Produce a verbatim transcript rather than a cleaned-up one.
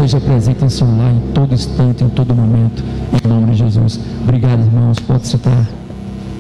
esteja presente em seu lar em todo instante, em todo momento, em nome de Jesus. Obrigado, irmãos, pode sentar.